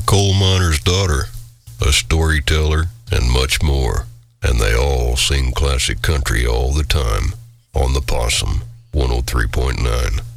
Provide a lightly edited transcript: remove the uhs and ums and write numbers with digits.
coal miner's daughter, a storyteller, and much more. And they all sing classic country all the time on the Possum 103.9.